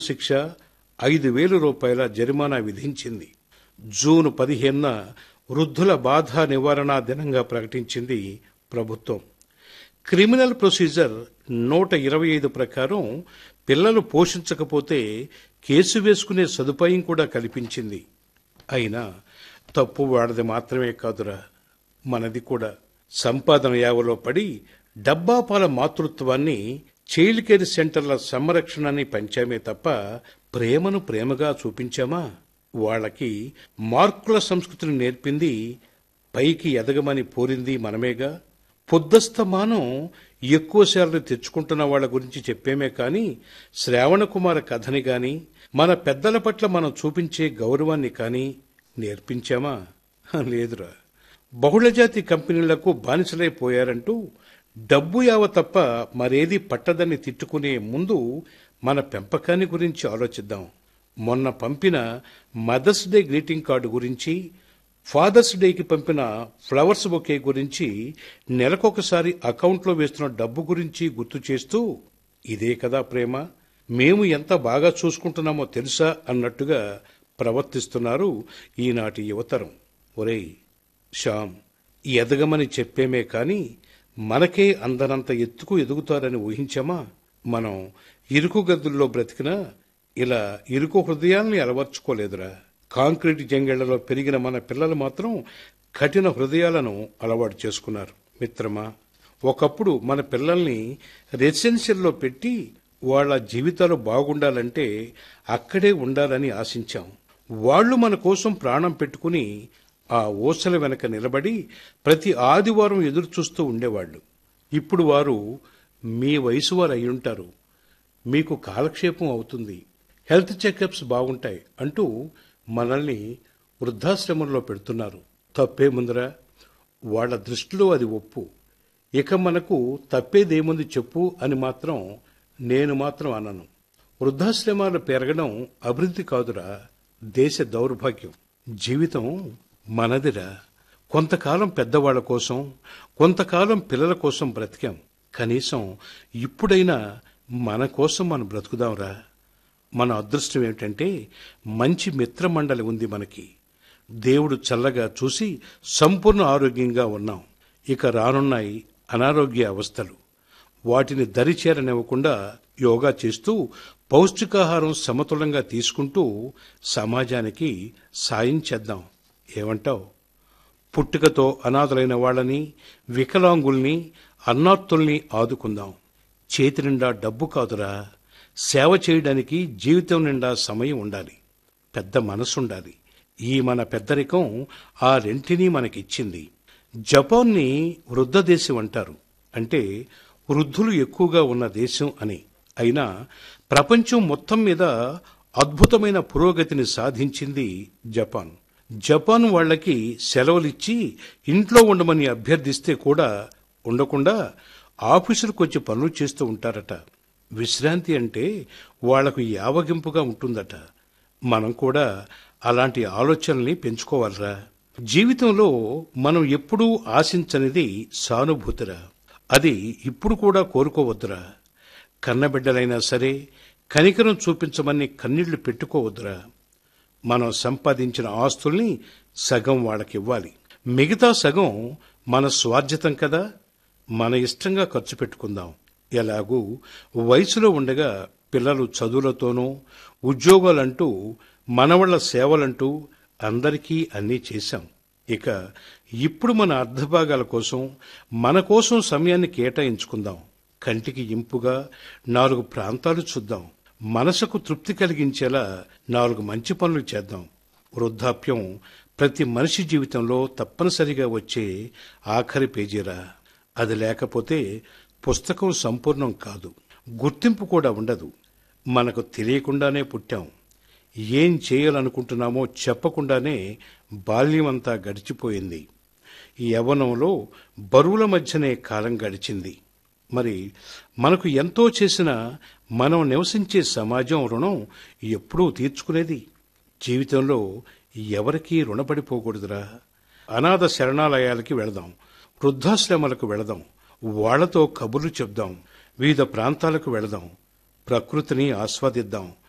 శిక్ష, 5,000 రూపాయల జరిమానా విధించింది. జూన్ 15న వృద్ధుల బాధ నివారణ దినంగా ప్రకటించింది ప్రభుత్వం. క్రిమినల్ ప్రొసీజర్ 125 ప్రకారం పిల్లలు పోషించకపోతే కేసు వేసుకునే సదుపాయం కూడా కల్పించింది. అయినా తప్పు వాడది మాత్రమే కాదురా, మనది కూడా. సంపాదన యావలో పడి డబ్బాపాల మాతృత్వాన్ని, చైల్డ్ కేర్ సెంటర్ల సంరక్షణని పెంచామే తప్ప ప్రేమను ప్రేమగా చూపించామా? వాళ్ళకి మార్కుల సంస్కృతిని నేర్పింది, పైకి ఎదగమని పోరింది మనమేగా. పొద్దస్తమానం ఎక్కువ శాలరీ తెచ్చుకుంటున్న వాళ్ల గురించి చెప్పేమే కాని శ్రావణకుమార కథని గాని, మన పెద్దల పట్ల మనం చూపించే గౌరవాన్ని కాని నేర్పించామా? లేదురా. బహుళజాతి కంపెనీలకు బానిసలైపోయారంటూ డబ్బు యావ తప్ప మరేది పట్టదని తిట్టుకునే ముందు మన పెంపకాన్ని గురించి ఆలోచిద్దాం. మొన్న పంపిన మదర్స్ డే గ్రీటింగ్ కార్డు గురించి, ఫాదర్స్ డేకి పంపిన ఫ్లవర్స్ బొకే గురించి, నెలకొకసారి అకౌంట్లో వేస్తున్న డబ్బు గురించి గుర్తు చేస్తూ, ఇదే కదా ప్రేమ, మేము ఎంత బాగా చూసుకుంటున్నామో తెలుసా అన్నట్టుగా ప్రవర్తిస్తున్నారు ఈనాటి యువతరం. ఒరేయ్ శ్యామ్, ఎదగమని చెప్పేమే కాని మనకే అందనంత ఎత్తుకు ఎదుగుతారని ఊహించామా? మనం ఇరుకు గదుల్లో బ్రతికినా ఇలా ఇరుకు హృదయాల్ని అలవర్చుకోలేదురా. కాంక్రీట్ జంగళ్లలో పెరిగిన మన పిల్లలు మాత్రం కఠిన హృదయాలను అలవాటు చేసుకున్నారు. మిత్రమా, ఒకప్పుడు మన పిల్లల్ని రెసిడెన్షియల్లో పెట్టి వాళ్ల జీవితాలు బాగుండాలంటే అక్కడే ఉండాలని ఆశించాం. వాళ్లు మన కోసం ప్రాణం పెట్టుకుని ఆ ఊసల వెనక నిలబడి ప్రతి ఆదివారం ఎదురుచూస్తూ ఉండేవాళ్లు. ఇప్పుడు వారు మీ వయసు వారు అయ్యుంటారు. మీకు కాలక్షేపం అవుతుంది, హెల్త్ చెకప్స్ బాగుంటాయి అంటూ మనల్ని వృద్ధాశ్రమంలో పెడుతున్నారు. తప్పేముందిరా? వాళ్ల దృష్టిలో అది ఒప్పు. ఇక మనకు తప్పేదేముంది చెప్పు అని మాత్రం నేను మాత్రం అనను. వృద్ధాశ్రమాలు పెరగడం అభివృద్ధి కాదురా, దేశ దౌర్భాగ్యం. జీవితం మనదిరా. కొంతకాలం పెద్దవాళ్ల కోసం, కొంతకాలం పిల్లల కోసం బ్రతికాం. కనీసం ఇప్పుడైనా మన కోసం మనం బ్రతుకుదాంరా. మన అదృష్టం ఏమిటంటే మంచి మిత్రమండలి ఉంది మనకి. దేవుడు చల్లగా చూసి సంపూర్ణ ఆరోగ్యంగా ఉన్నాం. ఇక రానున్నాయి అనారోగ్య అవస్థలు. వాటిని దరిచేరనివ్వకుండా యోగా చేస్తూ, పౌష్టికాహారం సమతులంగా తీసుకుంటూ సమాజానికి సాయం చేద్దాం. ఏమంటావ్? పుట్టుకతో అనాథలైన వాళ్ళని, వికలాంగుల్ని, అన్నార్తుల్ని ఆదుకుందాం. చేతి నిండా డబ్బు కాదురా, సేవ చేయడానికి జీవితం నిండా సమయం ఉండాలి, పెద్ద మనసుండాలి. ఈ మన పెద్దరికం ఆ రెంటినీ మనకిచ్చింది. జపాన్ని వృద్ధ దేశం అంటారు. అంటే వృద్ధులు ఎక్కువగా ఉన్న దేశం అని. అయినా ప్రపంచం మొత్తం మీద అద్భుతమైన పురోగతిని సాధించింది జపాన్. జపాన్ వాళ్లకి సెలవులిచ్చి ఇంట్లో ఉండమని అభ్యర్థిస్తే కూడా ఉండకుండా ఆఫీసులకు వచ్చి పనులు చేస్తూ ఉంటారట. విశ్రాంతి అంటే వాళ్లకు యావగింపుగా ఉంటుందట. మనం కూడా అలాంటి ఆలోచనల్ని పెంచుకోవాలరా. జీవితంలో మనం ఎప్పుడూ ఆశించనిది సానుభూతిరా. అది ఇప్పుడు కూడా కోరుకోవద్దురా. కన్నబిడ్డలైనా సరే కనికరం చూపించమని కన్నీళ్లు పెట్టుకోవద్దురా. మనం సంపాదించిన ఆస్తుల్ని సగం వాళ్ళకివ్వాలి, మిగతా సగం మన స్వార్జితం కదా, మన ఇష్టంగా ఖర్చు పెట్టుకుందాం. ఎలాగూ వయసులో ఉండగా పిల్లలు చదువులతోనూ ఉద్యోగాలంటూ, మనవళ్ల సేవలంటూ అందరికీ అన్నీ చేశాం. ఇక ఇప్పుడు మన అర్ధభాగాల కోసం, మన కోసం సమయాన్ని కేటాయించుకుందాం. కంటికి ఇంపుగా 4 ప్రాంతాలు చూద్దాం. మనసుకు తృప్తి కలిగించేలా 4 మంచి పనులు చేద్దాం. వృద్ధాప్యం ప్రతి మనిషి జీవితంలో తప్పనిసరిగా వచ్చే ఆఖరి పేజీరా. అది లేకపోతే పుస్తకం సంపూర్ణం కాదు, గుర్తింపు కూడా ఉండదు. మనకు తెలియకుండానే పుట్టాం. ఏం చేయాలనుకుంటున్నామో చెప్పకుండానే బాల్యమంతా గడిచిపోయింది. యవ్వనంలో బరువుల మధ్యనే కాలం గడిచింది. మరి మనకు ఎంతో చేసినా మనం నివసించే సమాజం రుణం ఎప్పుడూ తీర్చుకునేది. జీవితంలో ఎవరికీ రుణపడిపోకూడదురా. అనాథ శరణాలయాలకి వెళదాం, వృద్ధాశ్రమాలకు వెళదాం, వాళ్లతో కబుర్లు చెప్దాం, వివిధ ప్రాంతాలకు వెళదాం, ప్రకృతిని ఆస్వాదిద్దాం.